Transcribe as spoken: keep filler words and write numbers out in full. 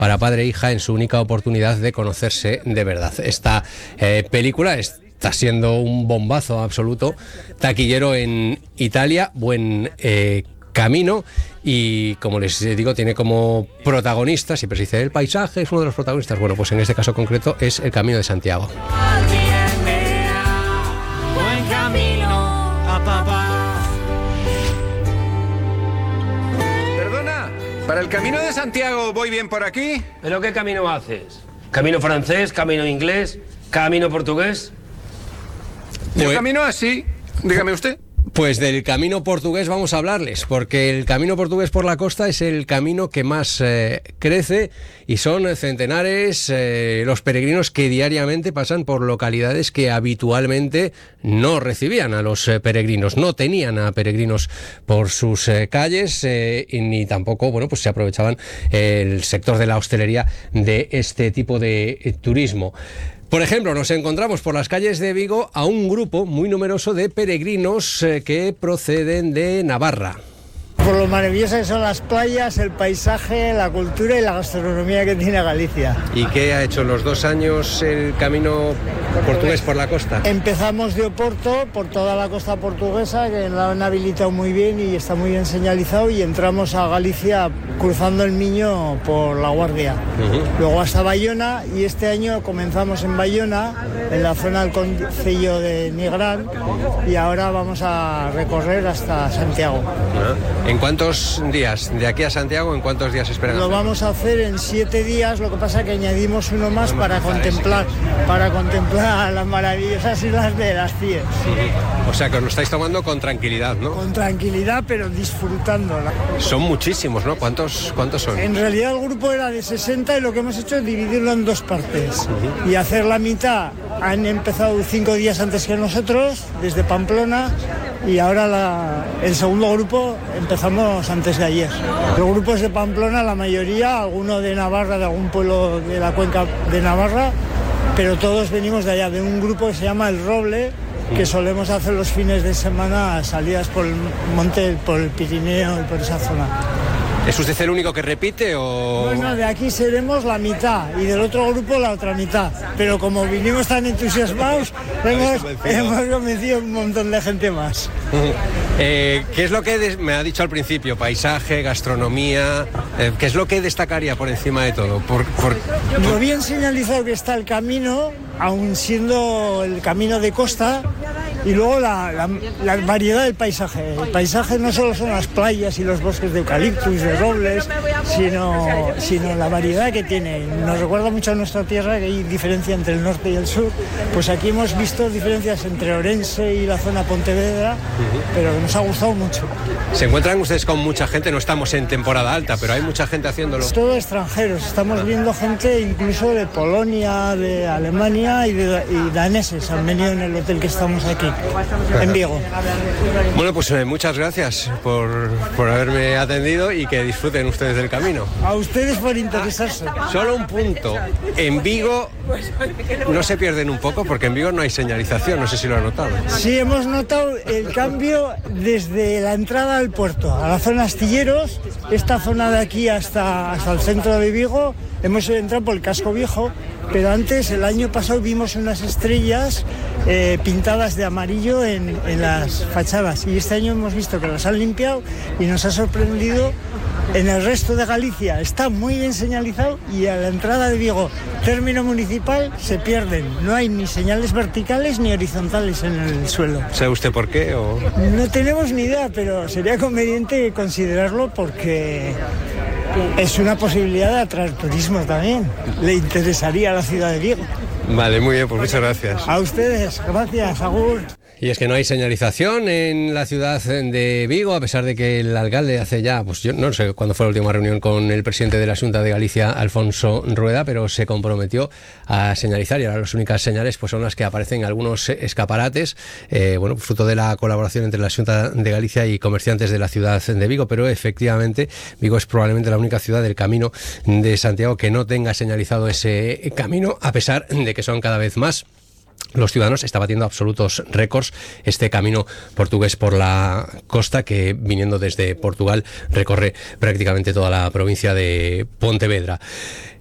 para padre e hija en su única oportunidad de conocerse de verdad. Esta eh, película es Está siendo un bombazo absoluto, taquillero en Italia, buen eh, camino, y como les digo, tiene como protagonista, siempre se dice el paisaje es uno de los protagonistas, bueno, pues en este caso concreto es el Camino de Santiago. Buen camino a papá. Perdona, ¿para el Camino de Santiago voy bien por aquí? ¿Pero qué camino haces? ¿Camino francés, camino inglés, camino portugués? Yo Pues- camino así, dígame usted. Pues del camino portugués vamos a hablarles, porque el camino portugués por la costa es el camino que más eh, crece, y son centenares eh, los peregrinos que diariamente pasan por localidades que habitualmente no recibían a los eh, peregrinos, no tenían a peregrinos por sus eh, calles, eh, y ni tampoco, bueno, pues se aprovechaban eh, el sector de la hostelería de este tipo de eh, turismo. Por ejemplo, nos encontramos por las calles de Vigo a un grupo muy numeroso de peregrinos eh, que proceden de Navarra. Por lo maravilloso que son las playas, el paisaje, la cultura y la gastronomía que tiene Galicia. ¿Y qué ha hecho en los dos años el camino portugués por la costa? Empezamos de Oporto, por toda la costa portuguesa, que la han habilitado muy bien y está muy bien señalizado, y entramos a Galicia cruzando el Miño por La Guardia. Uh-huh. Luego hasta Bayona, y este año comenzamos en Bayona, en la zona del concello de Nigrán, y ahora vamos a recorrer hasta Santiago. Uh-huh. ¿En cuántos días? ¿De aquí a Santiago, en cuántos días esperan? Lo vamos a hacer en siete días, lo que pasa que añadimos uno más para contemplar, para contemplar las maravillosas islas de las Cíes. Sí. O sea que os lo estáis tomando con tranquilidad, ¿no? Con tranquilidad, pero disfrutándola. Son muchísimos, ¿no? ¿Cuántos, cuántos son? En realidad el grupo era de sesenta, y lo que hemos hecho es dividirlo en dos partes. Uh-huh. Y hacer la mitad. Han empezado cinco días antes que nosotros, desde Pamplona, y ahora la, el segundo grupo empezamos antes de ayer. Los grupos de Pamplona, la mayoría, alguno de Navarra, de algún pueblo de la cuenca de Navarra, pero todos venimos de allá, de un grupo que se llama El Roble, que solemos hacer los fines de semana salidas por el monte, por el Pirineo y por esa zona. ¿Es usted el único que repite o...? Bueno, de aquí seremos la mitad y del otro grupo la otra mitad. Pero como vinimos tan entusiasmados, hemos, hemos convencido un montón de gente más. eh, ¿Qué es lo que de, me ha dicho al principio? Paisaje, gastronomía... Eh, ¿Qué es lo que destacaría por encima de todo? Por, por, por... Lo bien señalizado que está el camino, aun siendo el camino de costa, y luego la, la, la variedad del paisaje. El paisaje no solo son las playas y los bosques de eucaliptus, de robles, sino, sino la variedad que tiene. Nos recuerda mucho a nuestra tierra, que hay diferencia entre el norte y el sur. Pues aquí hemos visto diferencias entre Orense y la zona Pontevedra, uh-huh. pero que nos ha gustado mucho. ¿Se encuentran ustedes con mucha gente? No estamos en temporada alta, pero hay mucha gente haciéndolo. Es todo extranjeros. Estamos viendo gente incluso de Polonia, de Alemania y, de, y daneses. Han venido en el hotel que estamos aquí, en Vigo. Bueno, pues eh, muchas gracias por, por haberme atendido y que disfruten ustedes del camino. A ustedes por interesarse. Solo un punto. En Vigo no se pierden un poco porque en Vigo no hay señalización, no sé si lo han notado. Sí, hemos notado el cambio desde la entrada al puerto, a la zona Astilleros, esta zona de aquí hasta, hasta el centro de Vigo. Hemos entrado por el casco viejo, pero antes, el año pasado, vimos unas estrellas eh, pintadas de amarillo en, en las fachadas, y este año hemos visto que las han limpiado y nos ha sorprendido. En el resto de Galicia está muy bien señalizado, y a la entrada de Vigo, término municipal, se pierden. No hay ni señales verticales ni horizontales en el suelo. ¿Sabe usted por qué? O... No tenemos ni idea, pero sería conveniente considerarlo porque es una posibilidad de atraer turismo también. Le interesaría a la ciudad de Vigo. Vale, muy bien, pues muchas gracias. A ustedes, gracias, agur. Y es que no hay señalización en la ciudad de Vigo, a pesar de que el alcalde hace ya, pues yo no sé cuándo fue la última reunión con el presidente de la Xunta de Galicia, Alfonso Rueda, pero se comprometió a señalizar, y ahora las únicas señales pues son las que aparecen en algunos escaparates, eh, bueno, fruto de la colaboración entre la Xunta de Galicia y comerciantes de la ciudad de Vigo, pero efectivamente Vigo es probablemente la única ciudad del Camino de Santiago que no tenga señalizado ese camino, a pesar de que son cada vez más los ciudadanos, está batiendo absolutos récords este camino portugués por la costa, que viniendo desde Portugal recorre prácticamente toda la provincia de Pontevedra.